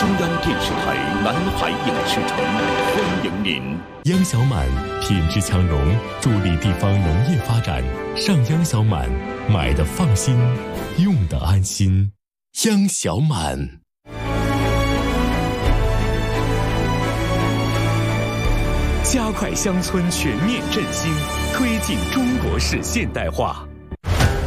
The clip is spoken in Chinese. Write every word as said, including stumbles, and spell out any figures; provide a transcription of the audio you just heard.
央电视台南海影视城欢迎您。 央小满品质强融，助力地方农业发展。上央小满，买的放心，用的安心。央小满。 加快乡村全面振兴，推进中国式现代化。